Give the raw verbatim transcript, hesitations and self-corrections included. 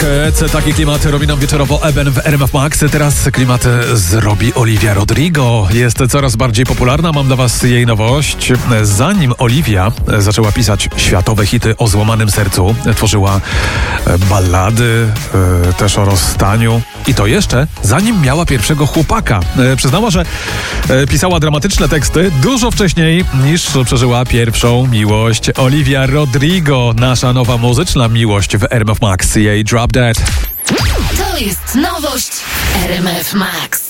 Bucket. Taki klimat robi nam wieczorowo Eben w R M F Max. Teraz klimat zrobi Olivia Rodrigo. Jest coraz bardziej popularna. Mam dla was jej nowość. Zanim Olivia zaczęła pisać światowe hity o złamanym sercu, tworzyła ballady, też o rozstaniu. I to jeszcze zanim miała pierwszego chłopaka. Przyznała, że pisała dramatyczne teksty dużo wcześniej niż przeżyła pierwszą miłość. Olivia Rodrigo, nasza nowa muzyczna miłość w R M F Max. Jej Drop Dead. To jest nowość R M F Max.